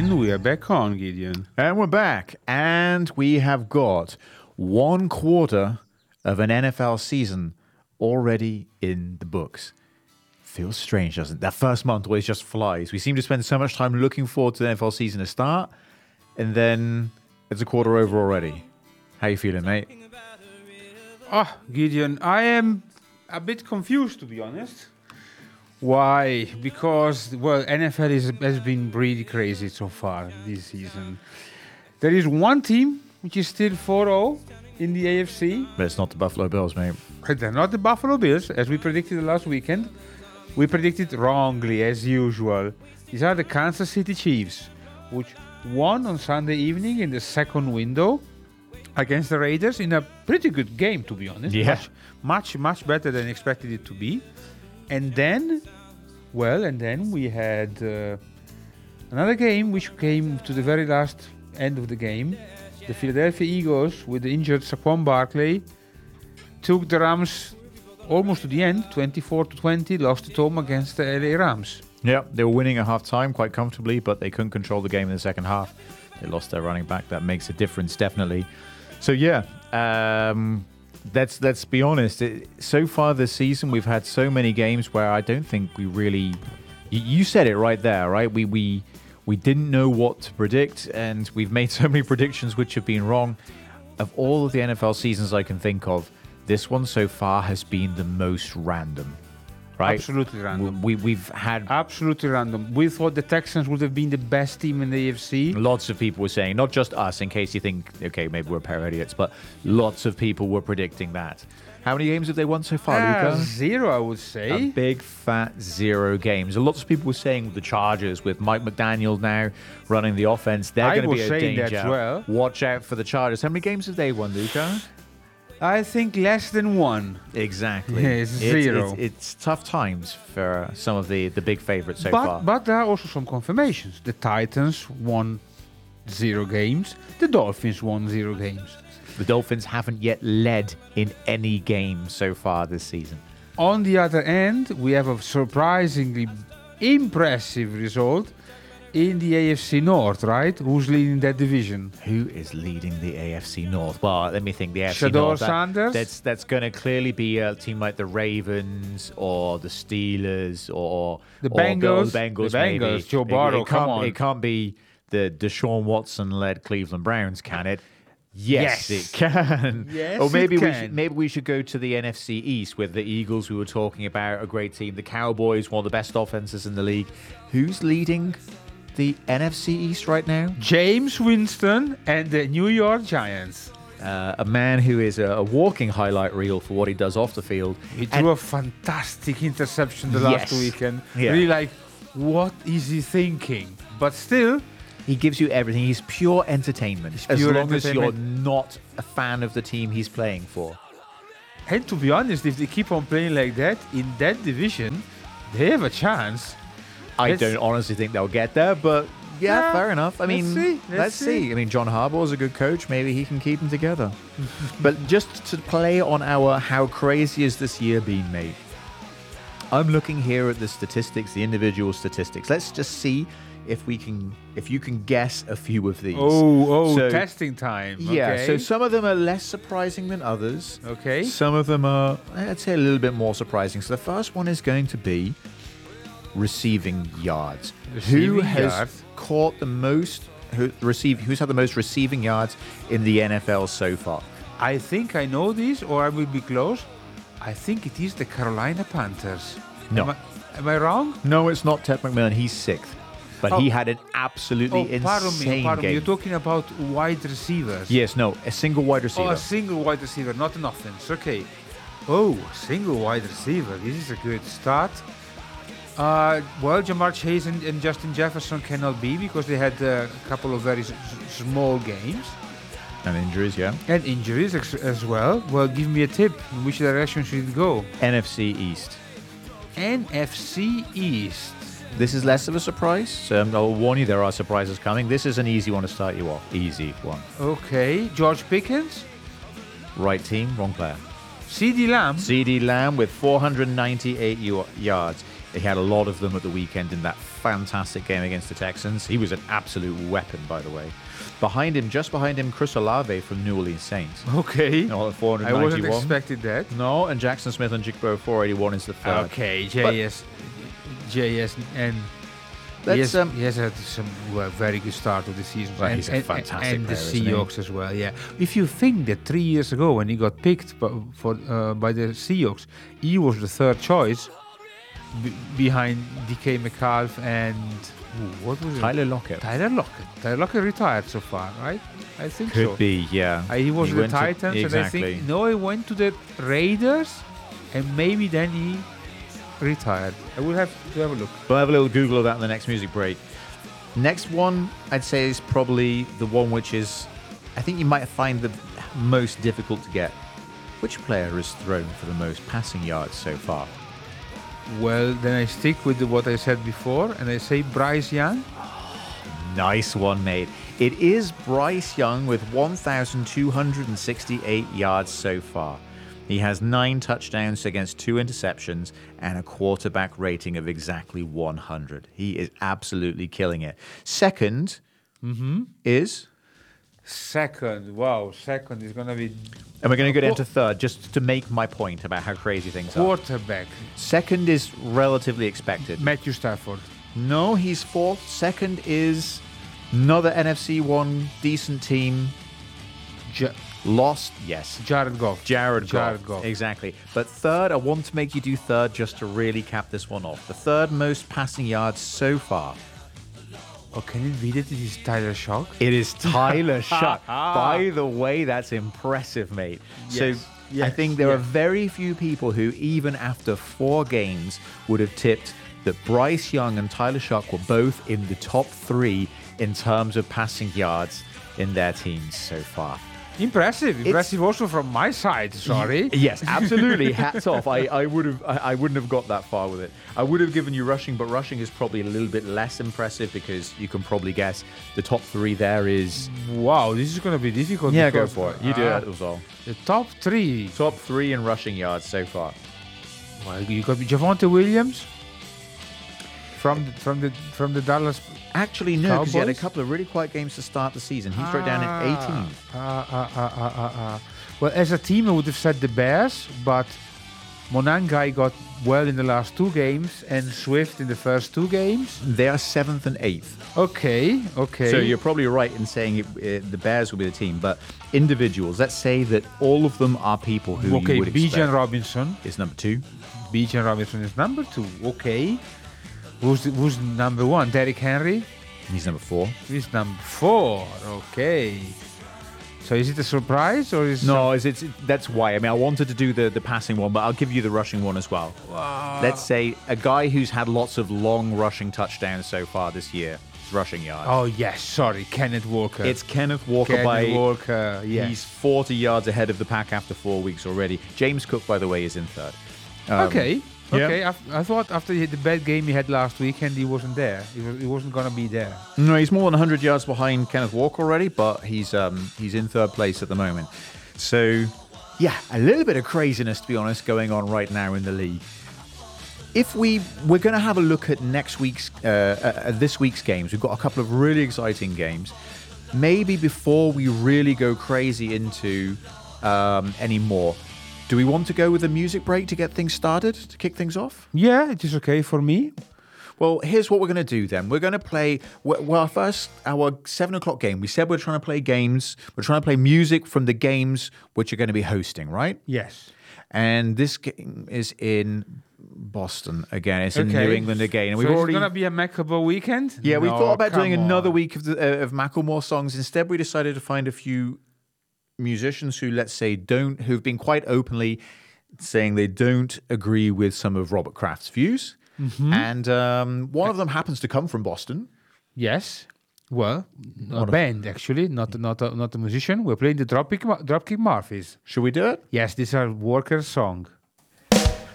And we are back on, Gideon. And we're back. And we have got 1 quarter of an NFL season already in the books. Feels strange, doesn't it? That first month always just flies. We seem to spend so much time looking forward to the NFL season to start, and then it's a quarter over already. How you feeling, mate? Oh, Gideon, I am a bit confused, to be honest. Why? Because, well, NFL has been really crazy so far this season. There is one team which is still 4-0 in the AFC. But it's not the Buffalo Bills, mate. They're not the Buffalo Bills, as we predicted last weekend. We predicted wrongly, as usual. These are the Kansas City Chiefs, which won on Sunday evening in the second window against the Raiders in a pretty good game, to be honest. Yeah. Much better than expected it to be. And then we had another game which came to the very last end of the game. The Philadelphia Eagles, with the injured Saquon Barkley, took the Rams almost to the end, 24-20, lost at home against the LA Rams. Yeah, they were winning at halftime quite comfortably, but they couldn't control the game in the second half. They lost their running back. That makes a difference, definitely. So, yeah, let's be honest. So far this season, we've had so many games where I don't think we really... You said it right there, right? We didn't know what to predict, and we've made so many predictions which have been wrong. Of all of the NFL seasons I can think of, this one so far has been the most random, right? Absolutely random. We've had... Absolutely random. We thought the Texans would have been the best team in the AFC. Lots of people were saying, not just us, in case you think, okay, maybe we're a pair of idiots, but lots of people were predicting that. How many games have they won so far, Luca? 0, I would say. A big, fat 0 games. Lots of people were saying with the Chargers, with Mike McDaniel now running the offense, they're going to be a danger. That as well. Watch out for the Chargers. How many games have they won, Luca? I think less than 1. Exactly. Yeah, it's 0. It's tough times for some of the big favorites so far. But there are also some confirmations. The Titans won 0 games. The Dolphins won 0 games. The Dolphins haven't yet led in any game so far this season. On the other end, we have a surprisingly impressive result in the AFC North, right? Who's leading that division? Who is leading the AFC North? Well, let me think. The AFC Shedeur North. Sanders? That's going to clearly be a team like the Ravens or the Steelers or the Bengals. The Bengals, maybe. Joe Burrow, come on. It can't be the Deshaun Watson-led Cleveland Browns, can it? Yes, it can. Yes, or maybe it can. Maybe we should go to the NFC East with the Eagles, we were talking about, a great team. The Cowboys, one of the best offenses in the league. Who's leading the NFC East right now? James Winston and the New York Giants. A man who is a walking highlight reel for what he does off the field. He threw a fantastic interception the last weekend. Yeah. Really like, what is he thinking? But still... He gives you everything. He's pure entertainment. As long as you're not a fan of the team he's playing for. And to be honest, if they keep on playing like that, in that division, they have a chance. I don't honestly think they'll get there, but yeah, fair enough. I mean, let's see. I mean, John Harbaugh's a good coach. Maybe he can keep them together. But just to play on our how crazy has this year been, mate, I'm looking here at the statistics, the individual statistics. Let's just see if you can guess a few of these. So, testing time. Yeah, okay. so some of them are less surprising than others. Okay. Some of them are, I'd say, a little bit more surprising. So the first one is going to be receiving yards. Who has caught the most, who's had the most receiving yards in the NFL so far? I think I know this, or I will be close. I think it is the Carolina Panthers. No. Am I wrong? No, it's not Ted McMillan. He's 6th. But he had an absolutely insane pardon me. game. You're talking about wide receivers. Yes, no, a single wide receiver. Oh, a single wide receiver, not an offense. Okay. Oh, single wide receiver. This is a good start. Well, Jamar Chase and Justin Jefferson cannot be because they had a couple of very small games. And injuries, yeah. And injuries as well. Well, give me a tip. In which direction should it go? NFC East. NFC East. This is less of a surprise. So I'll warn you, there are surprises coming. This is an easy one to start you off. Easy one. Okay. George Pickens? Right team, wrong player. CeeDee Lamb? CeeDee Lamb with 498 yards. He had a lot of them at the weekend in that fantastic game against the Texans. He was an absolute weapon, by the way. Behind him, just behind him, Chris Olave from New Orleans Saints. Okay. At 491. I wasn't expecting that. No, and Jackson Smith and Jigbo 481 is the third. Okay, JS, and Let's, he has had some very good start of the season. Well, and, he's a fantastic and player, the isn't he? Seahawks as well. Yeah, if you think that 3 years ago when he got picked by the Seahawks, he was the third choice behind DK Metcalf and what was it? Tyler Lockett. Tyler Lockett retired so far, right? I think so. Could be, yeah. He was He the went to- Titans, exactly. and I think he went to the Raiders, and maybe then he retired. I will have to have a look. We'll have a little Google of that in the next music break. Next one, I'd say, is probably the one which is, I think you might find the most difficult to get. Which player has thrown for the most passing yards so far? Well, then I stick with what I said before, and I say Bryce Young. Nice one, mate. It is Bryce Young with 1,268 yards so far. He has 9 touchdowns against 2 interceptions and a quarterback rating of exactly 100. He is absolutely killing it. Second is... Second, wow, second is going to be And we're going to go down to third just to make my point about how crazy things are. quarterback. Second is relatively expected. Matthew Stafford. No, he's fourth. Second is another NFC 1 decent team. Lost, yes. Jared Goff. Jared Goff. Exactly. But third, I want to make you do third just to really cap this one off. The third most passing yards so far. Oh, can it be that it is Tyler Shock? It is Tyler Shuck. By the way, that's impressive, mate. Yes, So I think there are very few people who, even after 4 games, would have tipped that Bryce Young and Tyler Shuck were both in the top 3 in terms of passing yards in their teams so far. Impressive also from my side, sorry. Yes, absolutely. Hats off. I wouldn't have got that far with it. I would have given you rushing, but rushing is probably a little bit less impressive because you can probably guess the top 3 there is... Wow, this is going to be difficult. Yeah, go because, for it. You do it as well. The top 3. Top 3 in rushing yards so far. Well, you got Javonte Williams from the Dallas. Actually, no, because he had a Cowboys? couple of really quiet games to start the season. He threw it down at 18. Well, as a team, I would have said the Bears, but Monangai got well in the last 2 games, and Swift in the first 2 games. They are 7th and 8th. Okay. So you're probably right in saying the Bears will be the team, but individuals, let's say that all of them are people who you would Bijan expect. Robinson. Is number 2. Bijan Robinson is number 2. Okay. Who's number 1? Derrick Henry. He's number 4. He's number 4. Okay. So is it a surprise or is No, that's why. I mean, I wanted to do the passing one, but I'll give you the rushing one as well. Let's say a guy who's had lots of long rushing touchdowns so far this year. Rushing yards. Oh yes, sorry, Kenneth Walker. It's Kenneth Walker Kenneth Walker, yes. He's 40 yards ahead of the pack after 4 weeks already. James Cook, by the way, is in third. Okay. yeah. Okay, I thought after the bad game he had last weekend, he wasn't there. He wasn't going to be there. No, he's more than 100 yards behind Kenneth Walker already, but he's in third place at the moment. So, yeah, a little bit of craziness, to be honest, going on right now in the league. If we're going to have a look at this week's games, we've got a couple of really exciting games. Maybe before we really go crazy into any more, do we want to go with a music break to get things started, to kick things off? Yeah, it is okay for me. Well, here's what we're going to do then. We're going to play, first, our 7 o'clock game. We said we're trying to play games. We're trying to play music from the games which you're going to be hosting, right? Yes. And this game is in Boston again. It's in New England again. And so we've it's going to be a Macklemore weekend? Yeah, we thought about doing come another on. week of Macklemore songs. Instead, we decided to find a few musicians who, let's say, who've been quite openly saying they don't agree with some of Robert Kraft's views. Mm-hmm. And one of them happens to come from Boston. Yes. Well, a band actually, not a musician. We're playing the Dropkick Murphys. Should we do it? Yes, this is our Worker song.